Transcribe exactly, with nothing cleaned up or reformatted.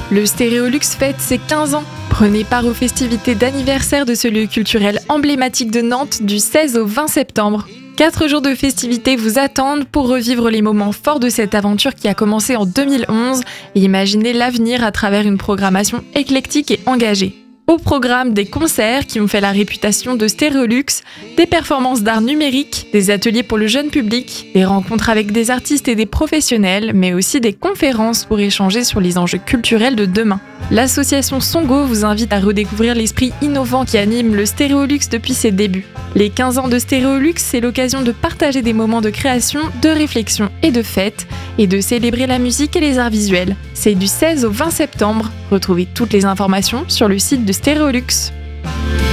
Le Stéréolux fête ses quinze ans. Prenez part aux festivités d'anniversaire de ce lieu culturel emblématique de Nantes du seize au vingt septembre. Quatre jours de festivités vous attendent pour revivre les moments forts de cette aventure qui a commencé en deux mille onze et imaginer l'avenir à travers une programmation éclectique et engagée. Au programme, des concerts qui ont fait la réputation de Stéréolux, des performances d'art numérique, des ateliers pour le jeune public, des rencontres avec des artistes et des professionnels, mais aussi des conférences pour échanger sur les enjeux culturels de demain. L'association Songo vous invite à redécouvrir l'esprit innovant qui anime le Stéréolux depuis ses débuts. Les quinze ans de Stéréolux, c'est l'occasion de partager des moments de création, de réflexion et de fête, et de célébrer la musique et les arts visuels. C'est du seize au vingt septembre. Retrouvez toutes les informations sur le site de Stéréolux.